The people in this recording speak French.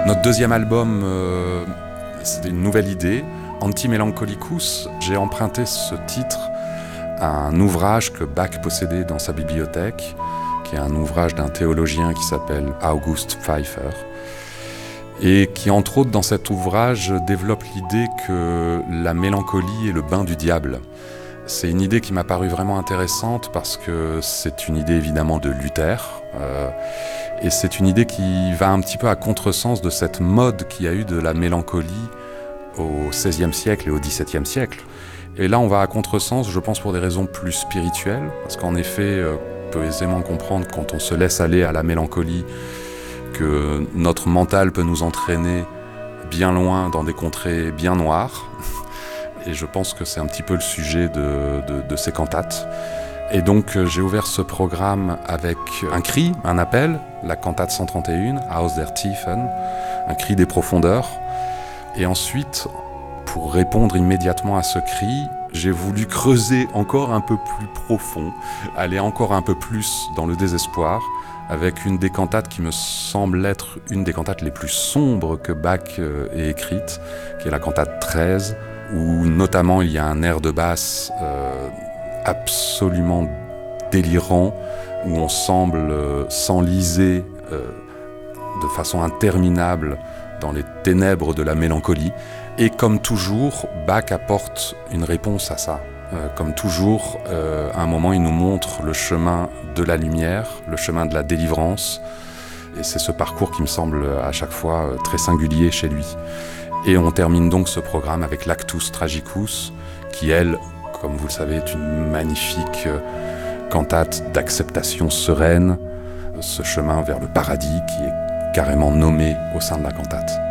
Notre deuxième album, c'était une nouvelle idée. Anti-Melancholicus, j'ai emprunté ce titre à un ouvrage que Bach possédait dans sa bibliothèque, qui est un ouvrage d'un théologien qui s'appelle August Pfeiffer, et qui, entre autres, dans cet ouvrage, développe l'idée que la mélancolie est le bain du diable. C'est une idée qui m'a paru vraiment intéressante parce que c'est une idée évidemment de Luther, et c'est une idée qui va un petit peu à contresens de cette mode qu'il y a eu de la mélancolie au XVIe siècle et au XVIIe siècle. Et là, on va à contresens, je pense, pour des raisons plus spirituelles, parce qu'en effet, on peut aisément comprendre quand on se laisse aller à la mélancolie que notre mental peut nous entraîner bien loin dans des contrées bien noires. Et je pense que c'est un petit peu le sujet de ces cantates. Et donc j'ai ouvert ce programme avec un cri, un appel, la cantate 131, Aus der Tiefen, un cri des profondeurs. Et ensuite, pour répondre immédiatement à ce cri, j'ai voulu creuser encore un peu plus profond, aller encore un peu plus dans le désespoir, avec une des cantates qui me semble être une des cantates les plus sombres que Bach ait écrite, qui est la cantate 13, où notamment il y a un air de basse absolument délirant, où on semble s'enliser de façon interminable dans les ténèbres de la mélancolie. Et comme toujours, Bach apporte une réponse à ça. Comme toujours, à un moment, il nous montre le chemin de la lumière, le chemin de la délivrance. Et c'est ce parcours qui me semble à chaque fois très singulier chez lui. Et on termine donc ce programme avec l'Actus Tragicus, qui, elle, comme vous le savez, est une magnifique cantate d'acceptation sereine, ce chemin vers le paradis qui est carrément nommé au sein de la cantate.